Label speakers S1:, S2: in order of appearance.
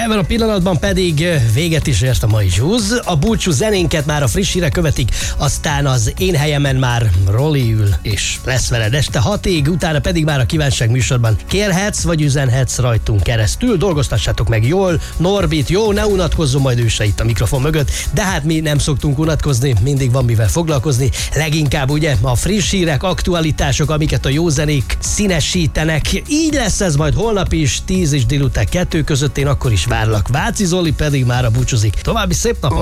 S1: Ebben a pillanatban pedig véget is ért a mai zsúz. A búcsú zenénket már a friss hírek követik, aztán az én helyemen már Roli ül, és lesz veled este 6-ig, utána pedig már a kívánság műsorban kérhetsz, vagy üzenhetsz rajtunk keresztül. Dolgoztassátok meg jól, Norbit, jó, ne unatkozzon majd ő se itt a mikrofon mögött, de hát mi nem szoktunk unatkozni, mindig van mivel foglalkozni, leginkább ugye a friss hírek, aktualitások, amiket a jó zenék színesítenek. Így lesz ez majd holnap is, 10 és délután 2 között, én akkor is várlak. Váci Zoli pedig már a búcsúzik. További szép napot!